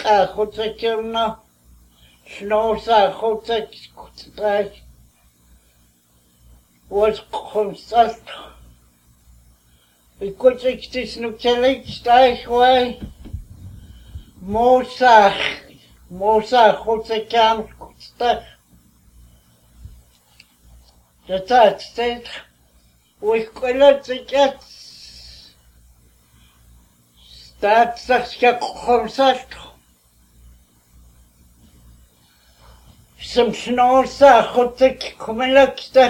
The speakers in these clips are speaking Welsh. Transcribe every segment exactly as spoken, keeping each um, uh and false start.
Kachotekimna, Schnosa Chotek Kutzdrach, was Komsalt. We could take this Nukelik Steichway, Mosach, Mosach Chotekam Kutzdrach. The third state, we could get that such a Komsalt. Some Schnosa Chotek Kumelakstach.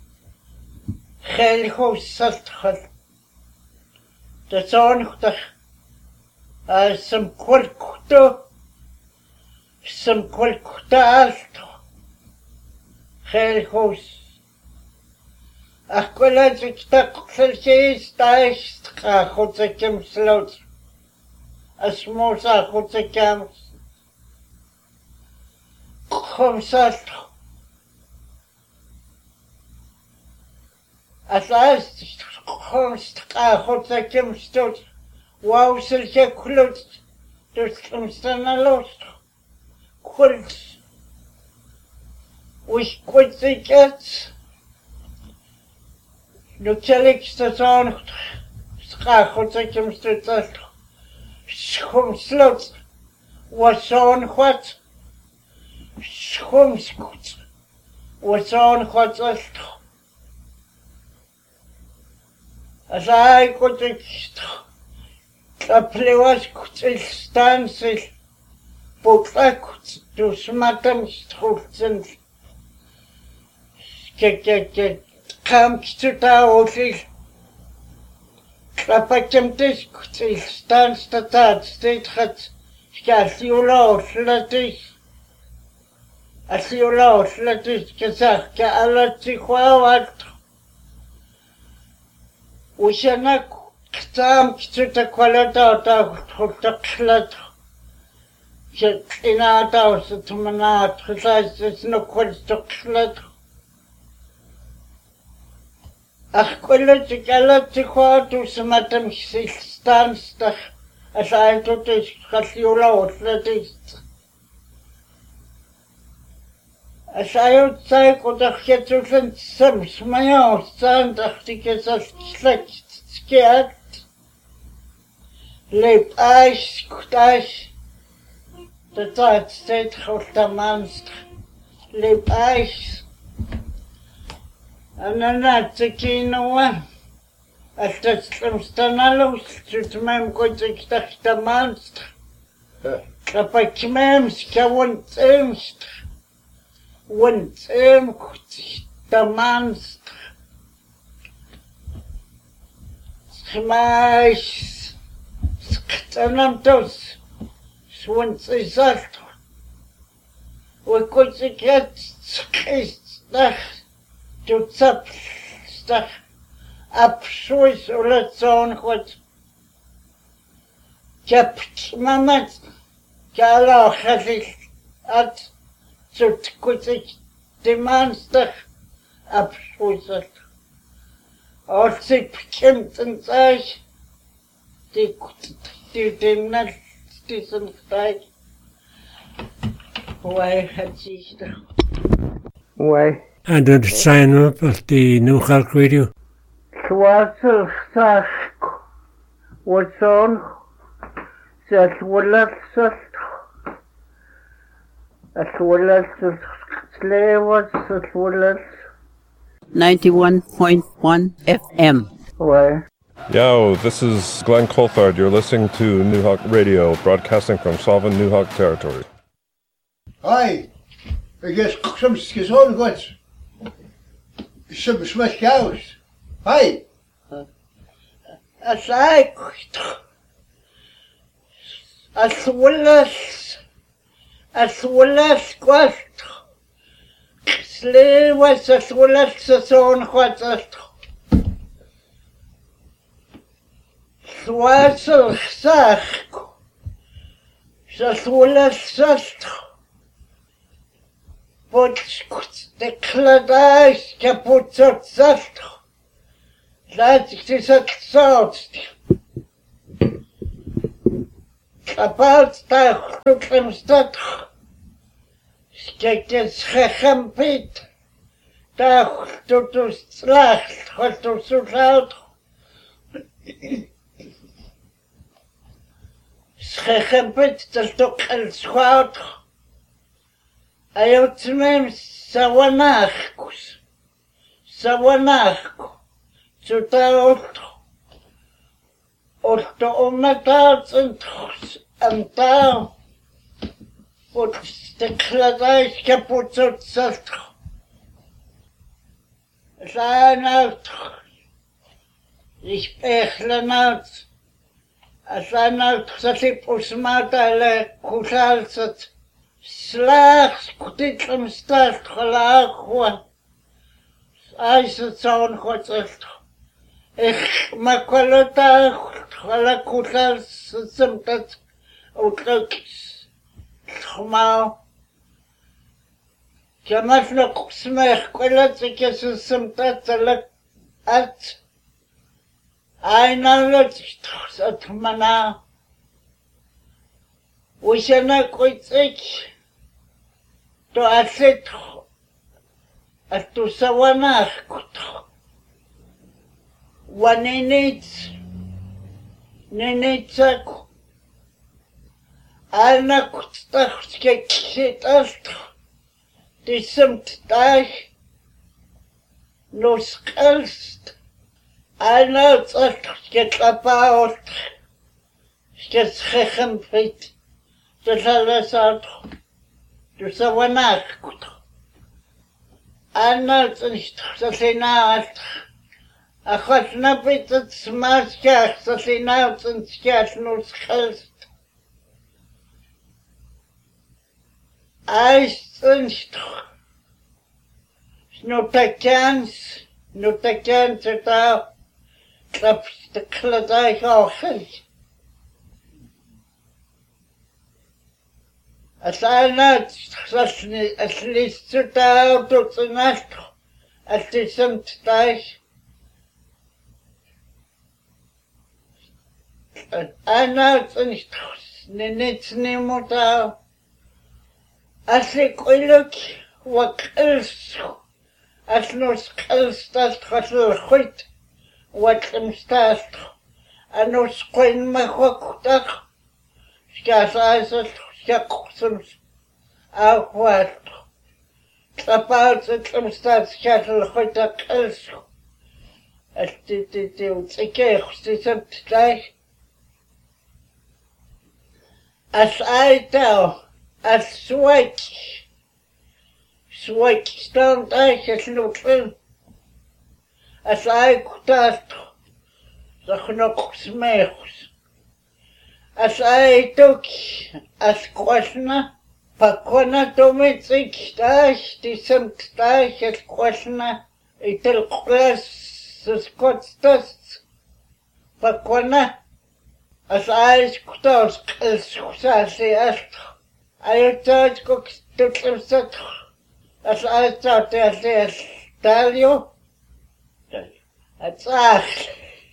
Gelgo saltgal. De zonigdag. Uh, some kwalkuto. Some kwalkuta alto. Gelgo's. Akkola zikta kselsis taes ka khotsekem slot. Asmosa khotsekam. Khomsalto. As last comes a hot like him stood, wow, silk clothes, there's some stand lost. Quilts, we quit the cats. No telix the on, hot like him stood that. Schum slot was on what? Schum scoot was on what else. As I could the players could stand still, but I could do smartem structures. Come to the hotel. Klapakem this could stand the third state hat. As you lost, let it. As you lost, let it get a lot. We shall not come to the quality of the cloud. In our house, to Manat, besides, there's no quality of cloud. A quality quality to some atom stands as I to this Cassiola, let it. As I outside could have get to some smile, stand I think it's a scared. Lip eyes, good eyes. The third state of the monster. Lip eyes. And then that's the key no one. As the stamstanalos, to mem could take the monster. The Pakimams, Kawan Emst. Want em the monster. Smash. Skanantos. Swans is that. We could get stuff to tap stuff up Swiss or let's own what. Kept Mamma Gala has it at. So could the monster up with it. Or the Kempton size, they could do them not decent size. Why had she Why? And then sign up at the New York Radio. Swassel Sask was on that will let us. As well as the slavers, as well as ninety-one point one F M. Why? Yo, this is Glenn Coulthard. You're listening to New Hawk Radio, broadcasting from Sullivan, New Hawk territory. Hi, I guess some skizon got some smash cows. Hi. As I as well as as well as quest. Slavers as well as the son what Swassel Sask as well as Sast. But the Cladais kaput at Sast. That is at South. Kapalt daar goed in stad. Kijk eens gegempiet. Daar tot u slaagt, wat u zo zout. Gegempiet, dat is toch een schout. Hij had hem sawanachkus. Sawanachkus. Zo dat от уматацент амта от стекладайска пуцуцат санат ich ехланат асанат сатипусматале кусалсат слахс кутитлмстат халахуа айсацон хоцэлт Ich makolota hala kutal simtat utlaks khma Jamas no kusmeh kolat kes simtat la at Aina lot at mana Ushana koitsik to aset at tu sawanach kut Wanenits, nenetsak, alna kutstachske ksitast, disemt dag, noskelst, alna tsachske klapaot, sketschechempit, tsalasat, tusawanakut, alna tsachsenaat, Ach, napit het smaskach, dat hij nou zijn skach nog schelst. Hij is toch. Snotakans, snotakans het al. Klap de kladij gehoord. Als hij nou, als liefst het al tot zijn nacht. Als hij zijn thuis. Ana nicht nicht nimmt da als ich uluk wakels als nos kels das khasl khut wat imstas anos qoin ma khoktak skasas skaksum akwat tapalt imstas skasl khutak els at dit dit ukeh stisamt gleich As I tell, as switch, switch stand I get looking. As I could the knock smells. As I took, as questioner, Pakona domestic stash, decent stash as questioner, it'll class the Scots dust. Pakona. As I scoot as Sassy asked, I thought cook took him set. As I thought as I tell you, it's asked,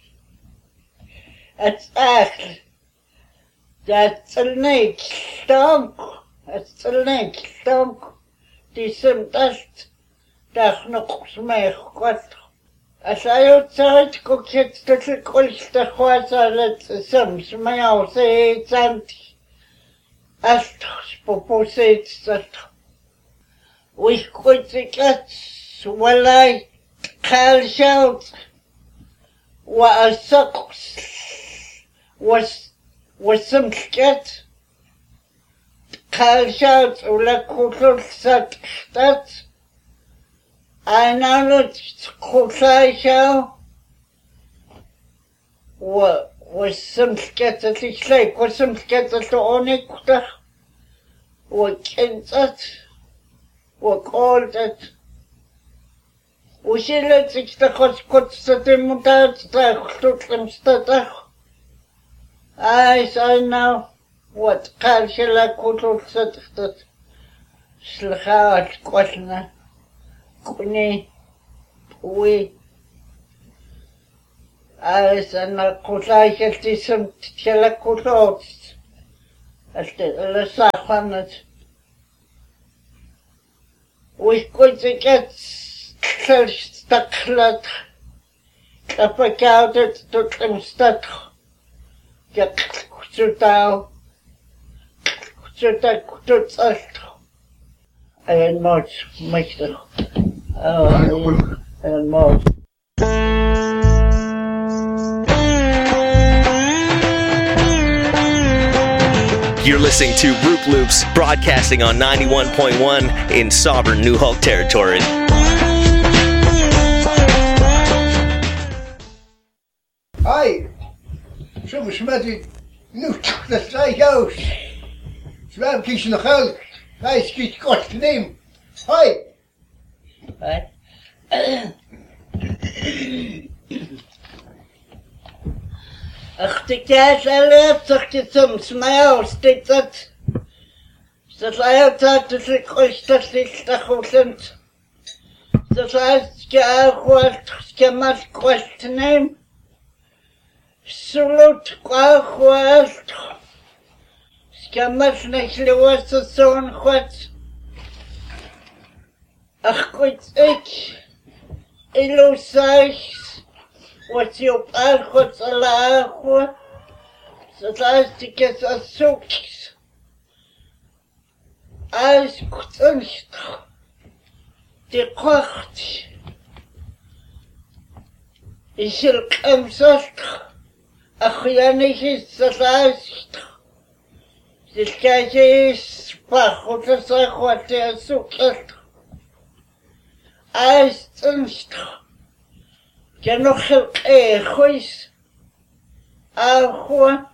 it's asked, that's a neck stomp, it's a neck stomp, decent dust, that's no smell, what? As I outside cook it to the coast the horse let some smell say it's anti. As proposed that we could get well I call shout what a sucks was was some cat call shout or like could set that I know that Kosai was some scattered like was some scattered on it, what can that, what called that. We see that it's the cost cuts that the mutats that took them stutter. I say now what can she like could set that slachat question. Kuni, we, as an accusations, some telecotots, Alla safanat. Uikkuitikat staklat. Kapakaudet tutlimstat. Jak kutsutau. Kutsutak kututsalt. Ayan mod, meister. Oh, ayan mod. You're listening to Roop Loops, broadcasting on ninety-one point one in sovereign New Hulk territory. Hi, so besmetting nu dat zij juist. Zwaar kies nog geld. Hij is kies kort te nemen. Hi. Hi. Ach, de kaas alert, zegt je soms mij aus, dit dat. Dat altijd is ik ooit dat is dat goed. Dat heißt, ja, goed, je mag kort te nemen. Salut, goed. Je mag niet lezen zo'n goed. Ach, goed, ik. Illusies. Wat je op aangoed zal aangoed. Dat heißt, ik is een zoekjes. Alles goed niet. Die kocht. Ik zal hem zeggen. Ach, ja, niet is dat heißt. Dus kijk je eens, goed te zeggen wat je zoekt. Alles niet. Je nog heel erg goed. Agua.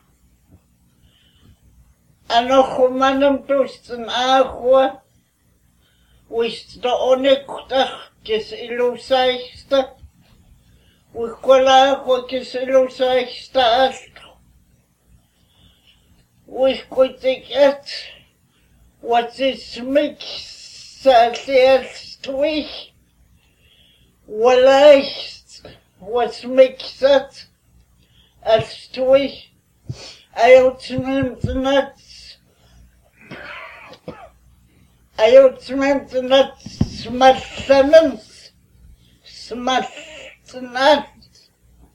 En nog een man om toesten agua. Wist de onekdag, kis illusaiste. Wikola, kis illusaiste astro. Wikotiket. Wat is mix, salstwich. Waleicht. Was mixed as twee uitmunt nuts uitmunt nuts smashenens smashed nuts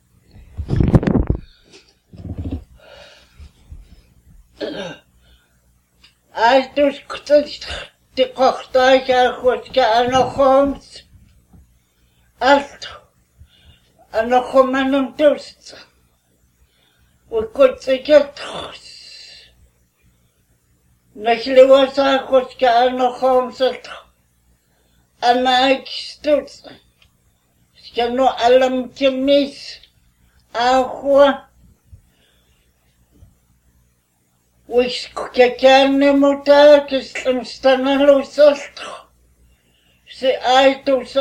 I dus kutst de kochtij goed gaan nog ons alt. En nog een man om toest. We kunnen het goed. Nog leeuwen zijn goed gaan nog om zet. En ik stoot. Ik kan nog allemaal mis. Agua. We kunnen niet moeten. Ik kan staan los. Ze uit ons.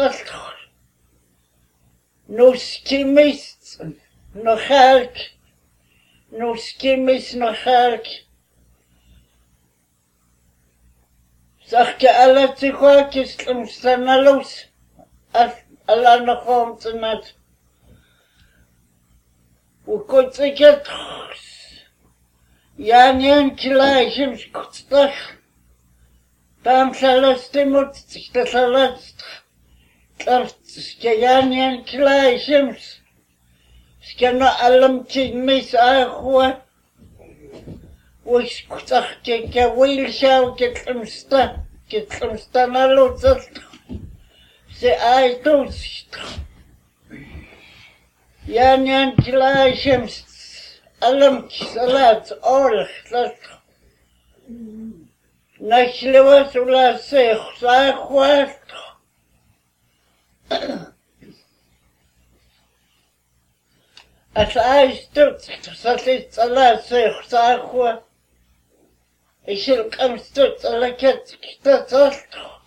No skimis, no halk. No skimis, no halk. Zeg je alle tegootjes om staan los. Alla nog om te net. Hoe komt ik het? Ja, niet een klein stuk. Dan zal het moet zich dat alles. Skjanian kleisjems. Skjana allam mis agua. Wiskutach ke wilshau ketmsta. Ketmsta na lotsat. Se aitus. Janian kleisjems. Allam salat orch. Nachlewa sula se agua. Als hij stoot, dat is Allah zegt, agua. Ik zal hem stoot, Allah ket, dat is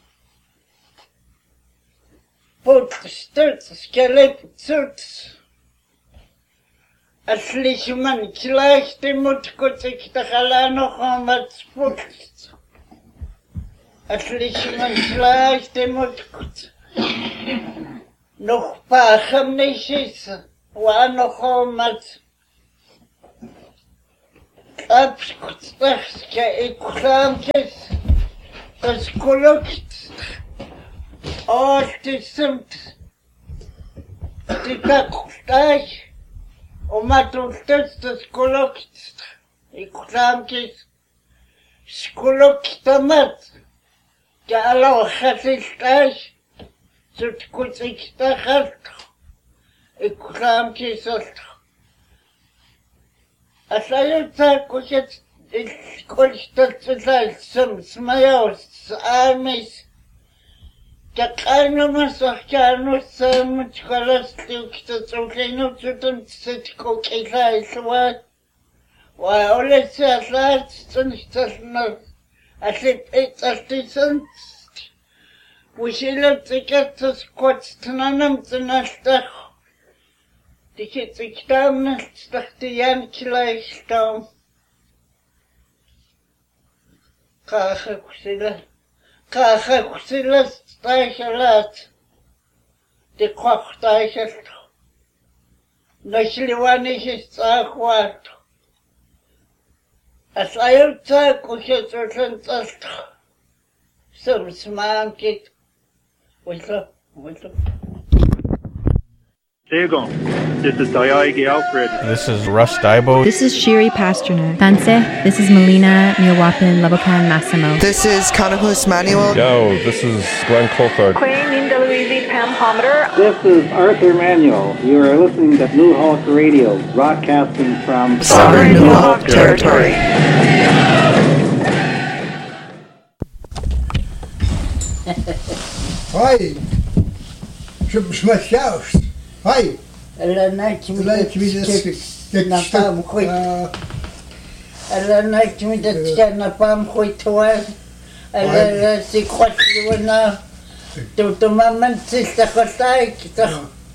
Put stoot, skelep stoot. Als lichtman gleich die moet goed, ik toch Allah nog aan wat spoelt. Als lichtman gleich die moet goed. Nog pachem niet is. Waar nog om het Abskutstachska iklamkes Taskulokst Artisamt Tikakustach Omatultas Taskulokst Iklamkes Skulokstamat Jalo Hasistach Sutkutsikstachast Iklamkes Asayuta kushet kolstatsal smayos amis Takanomas Arcanus Muchkalastuktatlino Tutum Sitko Kilaiswa Why always at last no as it it's artisans we should look to get to squats to nanum to nastach Die geht sich down, statt die Jankleich down. Kache kusila, kache kusila steichelat. Die kocht eichelt. Nochliwanig ist auch wat. Als Eilzeit kushet sind das. So smaan geht. Whistle, whistle. There you go. This is Dayagi Alfred. This is Russ Daibo. This is Shiri Pasternak. Danse. This is Melina Mirwapin Labokan Massimo. This is Kanahus Manuel. Yo, this is Glenn Colford. Queen Linda Louise Pam Pomander. This is Arthur Manuel. You are listening to New Hawk Radio, broadcasting from Southern New Hawk Territory. Hi. Schmeckt Hi. Alla night me that na pam khoi. Alla night me that na pam khoi toal. Alla si khot wana. Tu tu maman si ta khotai kita.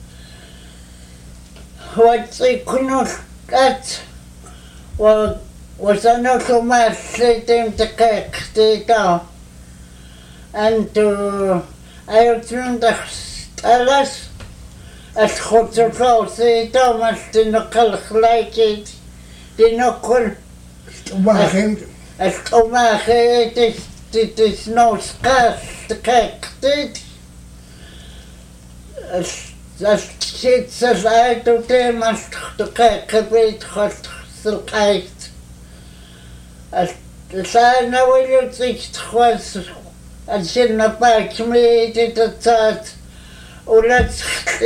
What si kuno kat. Wa wasano koma setem te kak te ta. And to I turned the alas as goed zo groot is, Thomas, die nog al gelijk is, die nog kon. Als tomagen, het is, het is nog schaars te kijken, dit. Als, als zit ze uit op de mas te kijken, weet God, ze kijkt. Als, zij nou wil je zich was, als je naar buiten mee, dit het zat. Ulat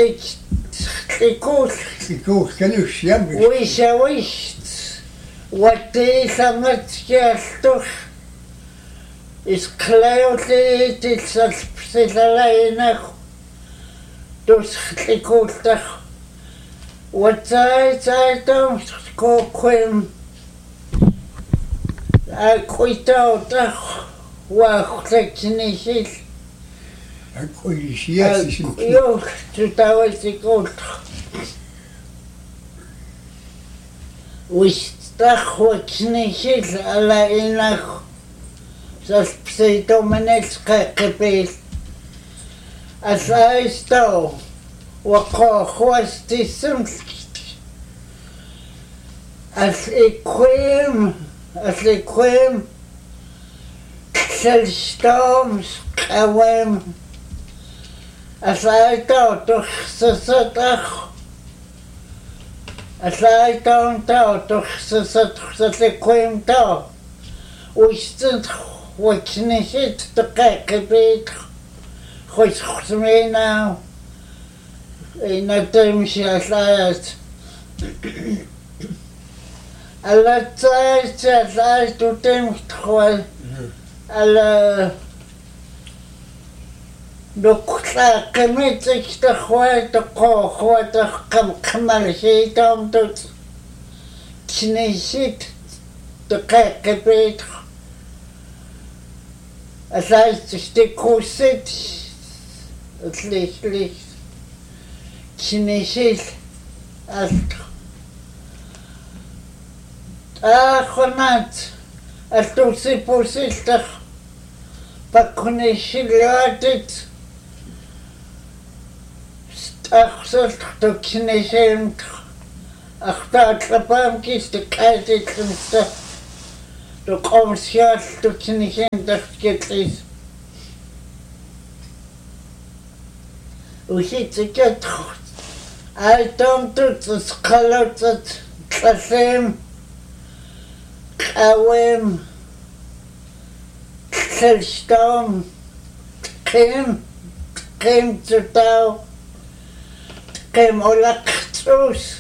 ikut ikut kanus yam wish I wished what they samat toch is clearly it's a special dus ikut toch what I I don't go quim I quit out toch wa technisch Jo, dat was ik ook. Wist dat wat niet is, alleen nog. Zoals pseudomenetska geweest. Als hij stond, wat was die soms. Als ik kwam, als ik kwam, zelfs kwam. As I thought toch ze ze toch As I don't thought toch ze ze ze ze kwam toch Wist het wat niet het te kijken weet Goed goed mee nou In het temsje als het Alle tijd als hij tot hem gewoon Alle Dokter kemit ik de gooi de ko gooi de kam kamal zit om tot kneezit de kijken beter. Als hij de koos zit, het licht licht. Kneezit als ah gonaat als tu se posistig pakkuneshi laat Ach, zo toch knezemt. Ach, dat lapamkis de keizer Du kommst ja, du kannst nicht in das Getriss. Und ich sage, I don't do this color that the same. Kawem. Kilstom. Kim. Kim to tau. Kim olak trus.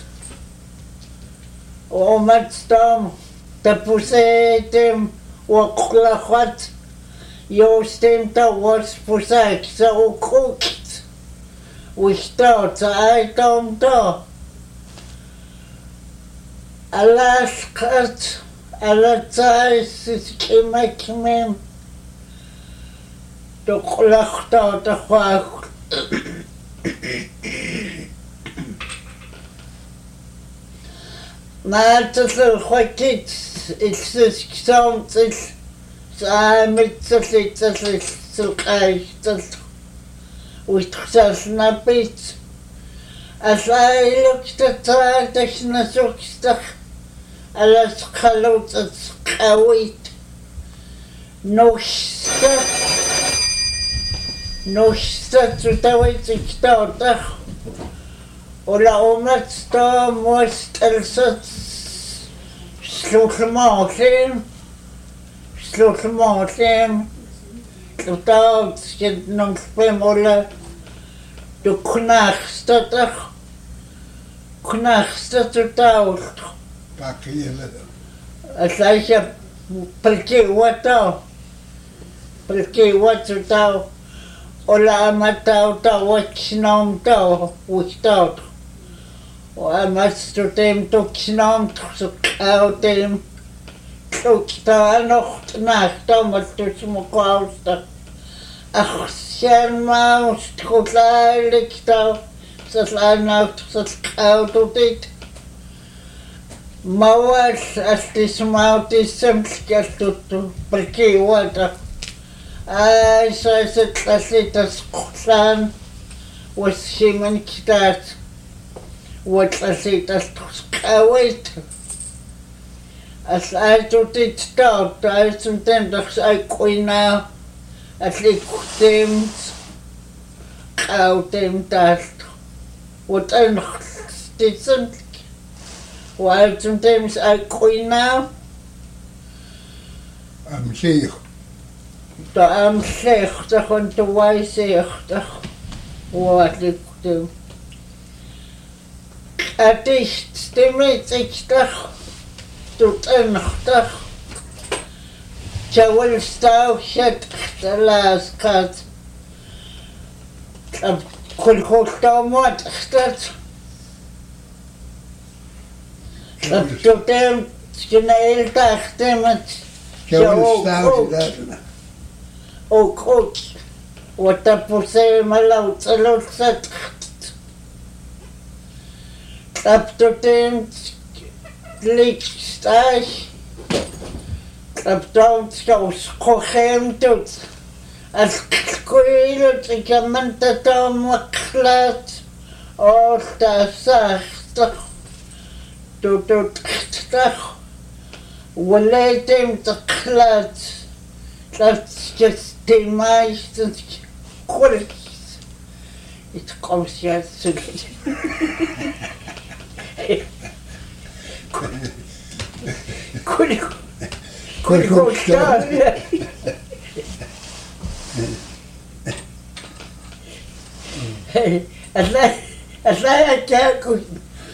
Omatstom. The pusetim. Waklachot. Jostim ta was pusak. So cooked. We start. I don't know. Alaskat. Alatzais is kimakimim. The Kulachta, the Hawk. Matas the Hawkits, it's this sound, it's Samit, it's a silkai, that's with Sasnapit. As I looked at the Technosukstach. Alas kalot at kawit. No step. No step to tawit iktautach. Ola omat sta most elsats. Slutmatim. Slutmatim. Slutaut skid non spem ola. Du knachstatach. Knachstatutaut. As I said, Perché what Perché what tau? Ola matau tau what's nom tau, which tau. O I must to them to snom to cow them. To tau noch nacht, tau must to smoke out. Ach, sien mouse, to lie lick tau. Says I now to cow to it. Mawas as this mouth is simple to Perché water. I saw it as it as son was him and that. What as it as to as I took it start, I sometimes I queen now as it them cow them that. What I didn't. While sometimes I queen now. I'm sheikh. I'm sheikh, I want to why sheikh. What did do? At least, stimulate ich doch. Tut er noch doch. Jawel stau shet the last cut. Ab kulkostau mot stat. To them, skinel dachte mit O cook. What a pussy malouts a lot set. Up to them, leak stash. Up down, so scochem tooth. As squeal, the gamanta tom clat. All the sacht. To to stach. Well, let them the clat. That's just the mice and qualities. It comes here to Could could go down. As I as I can't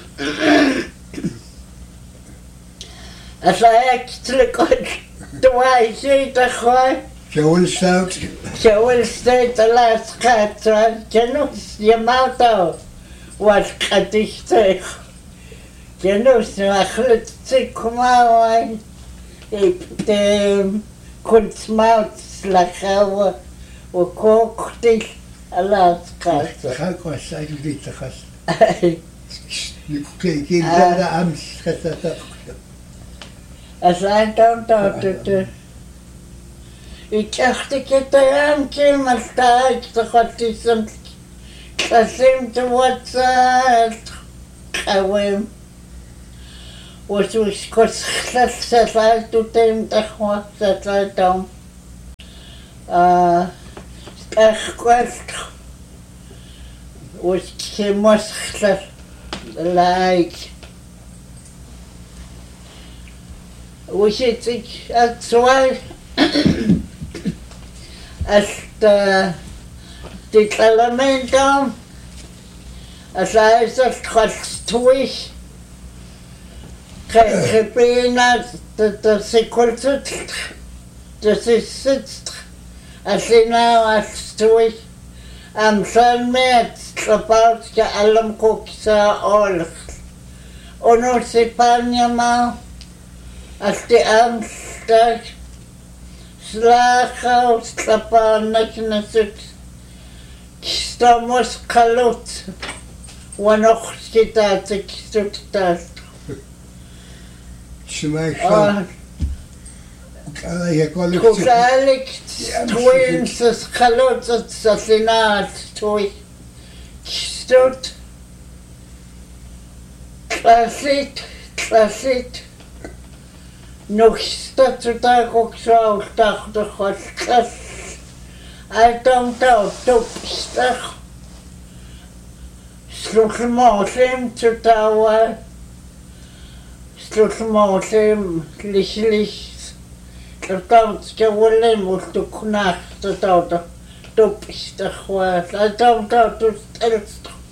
as I actually could do I see the high? Joel Stout. Joel Stout, the last cat, you know, the amount of what cat is there. You know, so I could see come out the kunstmouth like how we cooked it a last cat. The house was I did the house. You could give the arms. As I don't know to ik dacht ik het aan kim maar sta ik toch wat is een klasim te wat het gewoon was was kostlal salai tutem tahwa salai dom. Uh, Achkwalt was kemostlal like. Was it at zwei as the the Parlamentum as I said twist Gebena the the sequel das ist sitzt as now as twist am son met about the alam cooksa all ono se panyama as the amstag slacha slapana knasuk stamos kalot wanoch skita tikstutat Shmai Kukalik twins as kalot sasinat toy stut klasit klasit nog statutar också dag de gast I don't know to stach sluchmosem to tawa sluchmosem lichlich Don't get willing with the knack to daughter. Don't be the word. I don't know to tell.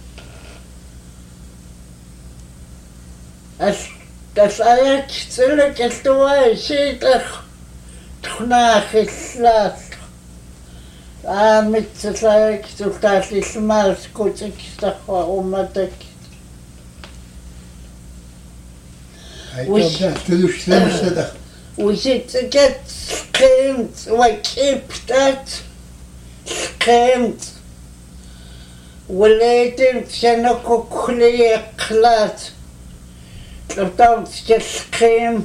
As as I actually get away, see the knack is last. I'm it's like to that little mouse coaching stuff for my deck. I don't have to do things. We should get screamed, we keep that screamed. We let him go clear class. Don't get screamed.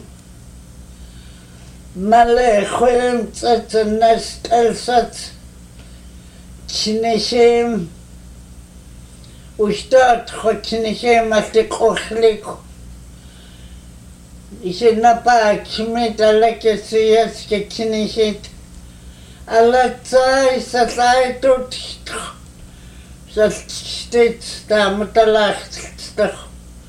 Male quemt at the nest elsat. Chinishem. We start Chinishem at the Kochlik. Ishi napa kimit alake siyas ke kinishit alatsai satlai tut sat da mutalacht doch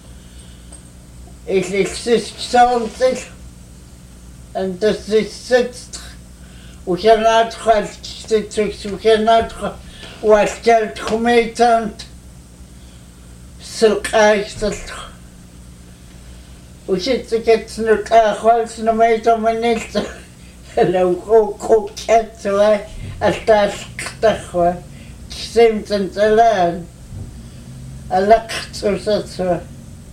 ich exist something and das ist sitzt we cannot have sitzt we cannot was geld gemetent silkaicht We should get to the car, once in a minute of a minute. Hello, go cook at the way, a task, the seems in the land. A luck to such a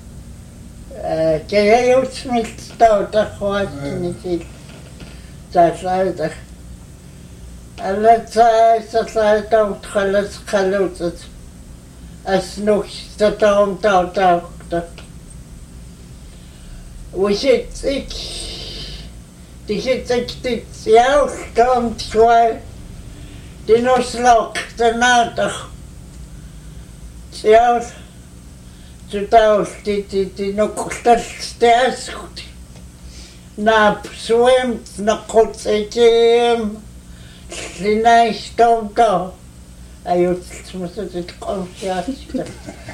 gay old smith stout, a white in it. That's either. And let's say that I don't call us colluted. As no, the down, down, down. We should think the should think it's ja don't try the no slok the nader ja to tell the the no stairs na swim na kotsejem linai don't go I must it conscious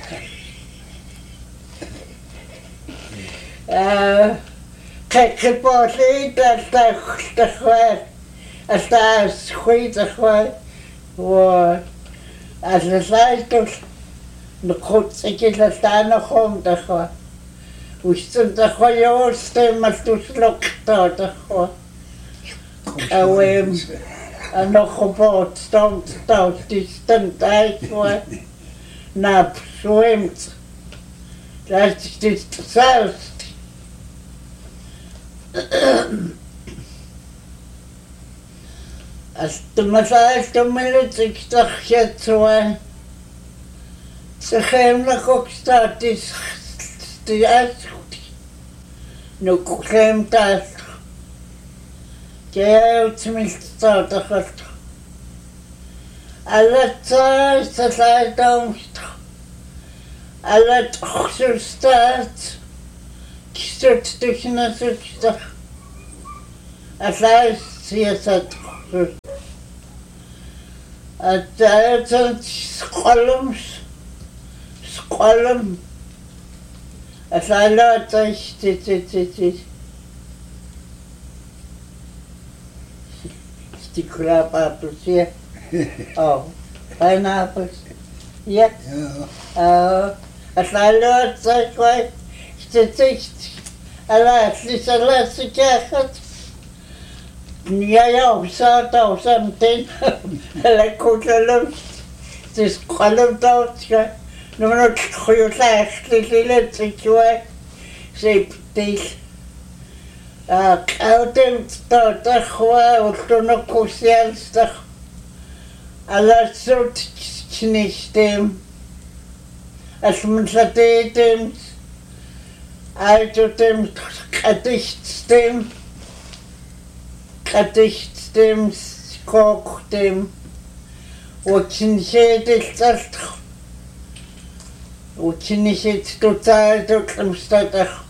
Uh, kijk je pas niet dat dat dat gewoon als dat goed dat gewoon waar als het lijkt toch nog goed ik dat daar nog om dat gewoon hoe stond dat gewoon jouw stem als tu slok dat dat gewoon en en nog gebouwd stond dat die stond uit gewoon na zwemt dat is dit zelfs As the massage the military stuck yet so I came the cook start this the ask no came that Gale to me start the hut. I let size that I don't I let oxer start Kistut dukna suksta. Alai siyasat. Atayatan skolum skolum. Alai tash tit tit tit. Crab apples, yeah. Oh, pineapples. Yeah. Uh, as I learned that way, statistics, alas, this alas, the jacket. Yeah, yeah, so do something. I could alone. This column don't go. No, not you last little way. Say, this. Cawdyn dod â chwa wrth o'n o cwsian stach. A la sŵt cynnig dim. As mynd sa di dim. A ydw dim cadich dim. Cadich dim, coch dim. O cynnig edrych stach. O cynnig edrych dwtaid o clymstadach.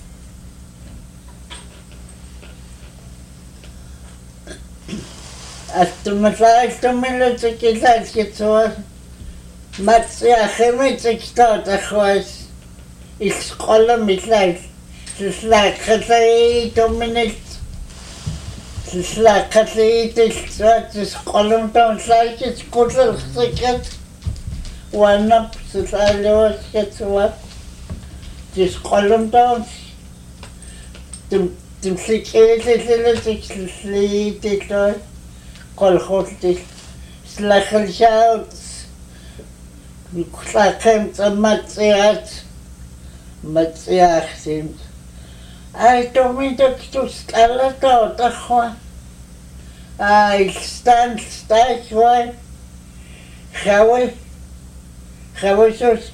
At the massage the military kids get to Matsia Hemitic start a horse. It's column is like it's like a say dominate. It's like a say this this column don't like it's good second. One up the I get to what this column don't the the sick is a sleep it. Kolchottig, slachel shouts, slachem to Matsiat, Matsiach seemed. I don't mean to stall it out, a I stand stash one. Shall we? Shall we just?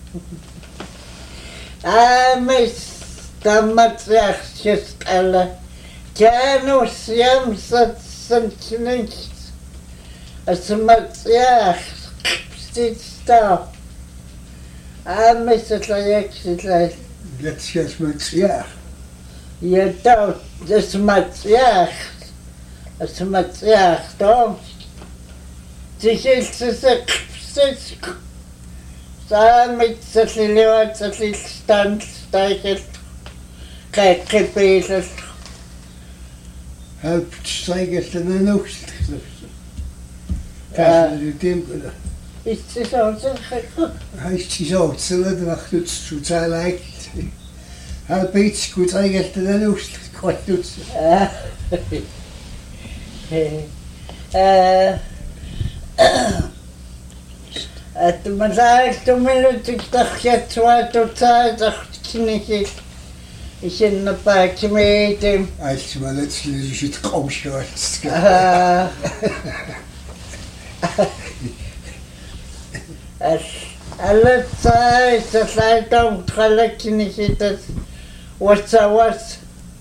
I miss the Matsiach just a Janus Yamsat. Nichts. Als Matsiach steht da. Ah, Mister Tlayek, That's just Matsiach. Ja, da, das Matsiach. Das Matsiach, da. Sich ist es ein Kpsitz. Da mit so viel Leute, so viel Stand, steigert. Kein Gebet. Help steigert in den Ost. Kassen du dem oder? Ist es auch so gut? Heißt es auch, so nach du zu sein leicht. Help each gut steigert in den Ost. Gott du. Äh At man sagt, du willst ich doch jetzt weiter Zeit, doch nicht ich. Ich in der Park mit dem. Als mal letztlich ist kaum schwarz. Ah. Alle Zeit, das Leitung, Tralek nicht das. Was was?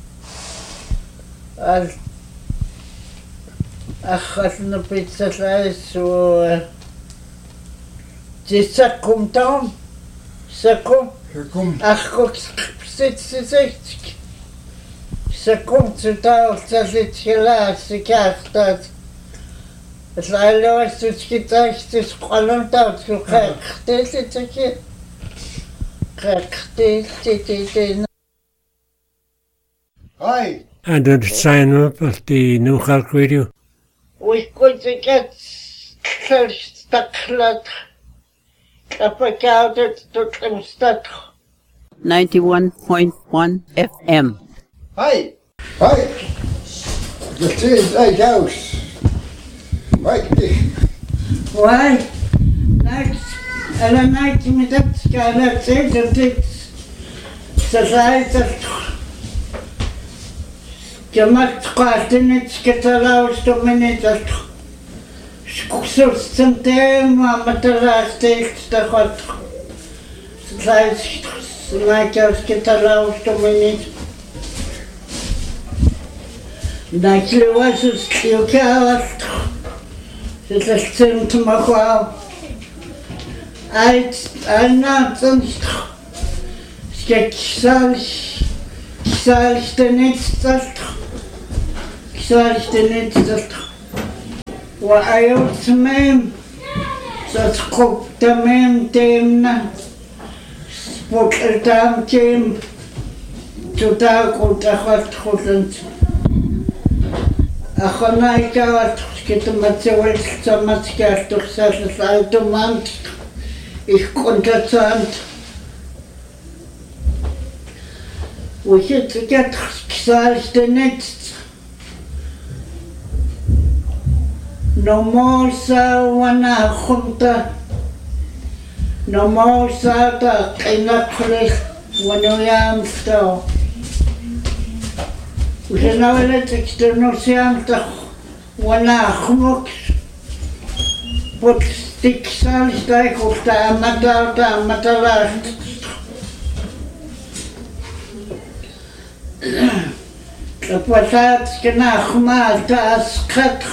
Ach, was eine Pizza ist so. C'est ça comme temps, ça comme, ach guck, sitzt sich, ça kommt zu da, das ist gelassen, die Karte. Es war los, das gedacht, das Kolon da, so krank, das ist okay, krank, das ist die. Hi. And then sign up at the New York Radio. We could get stuck. ninety-one point one F M. Hi. Hi. The tree's right house. Mike. Why? Next. And I night me that guy that said that it's society. Gemacht quasi nicht getalauscht um minutes. Skus zum Thema mit der Rastik der hat seit like aus getalauscht um minutes. Da was es kiauert. Das ist zum Machau. Als einer sonst sketchsal كسالشتنيتسلت كسالشتنيتسلت وأيوت تمام ستقوب تمام تيمنا سبوك التام تيم تتاكل تخلت خلنت أخنا يكاوت كتما تسوي تسمى تكاش تخسر سالتو مانت ich konnte zahnt wo ich jetzt gesagt nicht no more sa wana khunta no more sa ta ina khris wano yam sto وجناولة تكتنور سيامتا وانا خموك بوتستيك سالستايك وفتا متا وتا متا لاشت لبوتات كنا خمال تا اسقط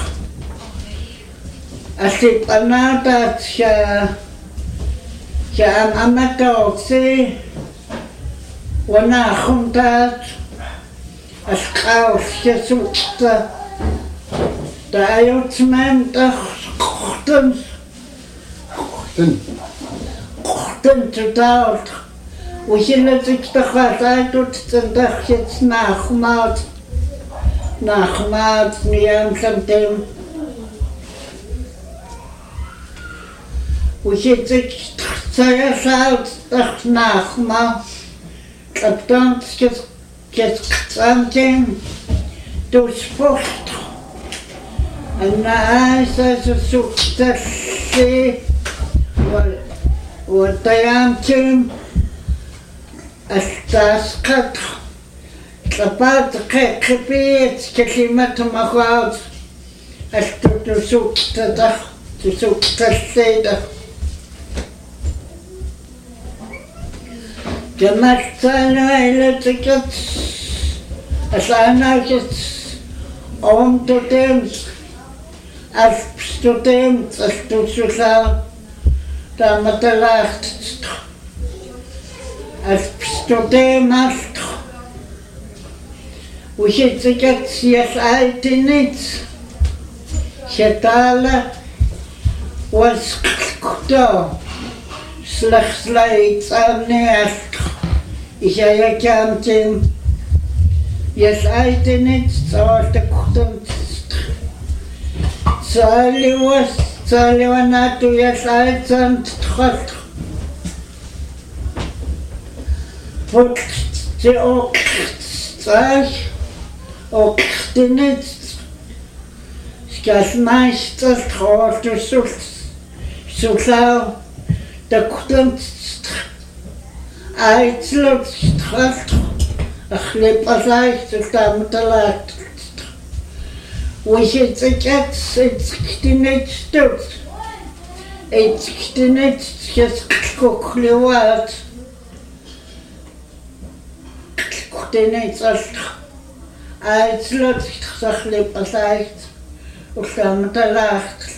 أسيب أنا تات شا شا أم أمتا وكسي وانا خمتات أسقاوش يسوكتا دايوت مام تخطن خطن خطن تداوت وشلتك تخطايتو تتندخ يتناخمات ناخمات نيام سمتين وشلتك تخطايسات تخناخما تبتانت كتقتانتين توسفوشت أنا عايزة سوكتسي والطيامتين استاسقط تبات قيقبيت كلمة مخاض أستو تسوكتدخ تسوكتسيدخ جمعتنا إلى تكت أسانا كت أم تتمس أف تتمس أستو سوسا تامتلاخت أف تتمس وشتكت يسألتنيت شتالا وسكتو سلخ سلايت أبني أسك إشايا كامتين يسألتنيت سوالت كتمت سالي وس سالي وناتو يسألتن تتخلت فوقت تأوكت ساي أوكتنيت سكاس مايستر تخوتو سوس سوساو da kunt uitslot straft glip as leicht da met de laat hoe je het het het niet stout het niet het koklewaat het niet as uitslot glip as leicht da met de laat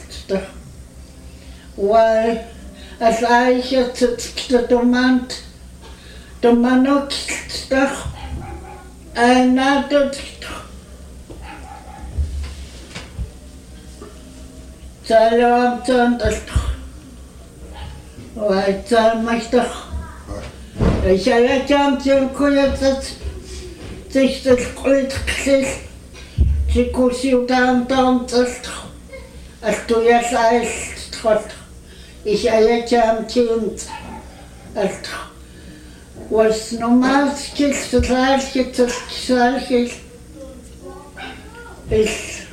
why as I had to the demand, the manok stuff, and not the Salam Santas. I tell my stuff. I shall let them to quiet that six the great kiss. She could see down down just as to yes I thought. Ich ayete am Kind, es was normal ist, das gleiche, das gleiche ist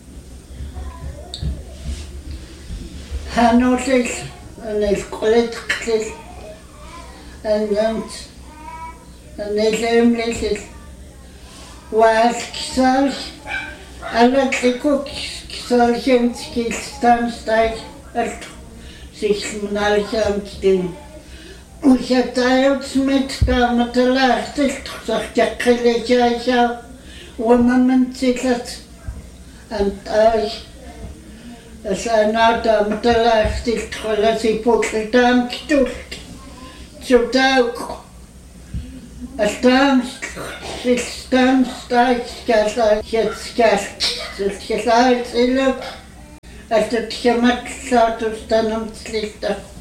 Hanotis und es Politik und und es ähnlich ist. Was gesagt, alle Trikots solchen Skizstansteig sich monarcham stin. Und ich teilt mit da mit der Lacht, sagt ja Keleja, wo man sich hat. Und ich es einer da mit der Lacht, ich lasse ich Potsdam getucht. Zu Tag. Astams, Stams, Staiskasa, Jetskas, Jetskas, Illup, as the Tiamat Satus Tanum Slichter.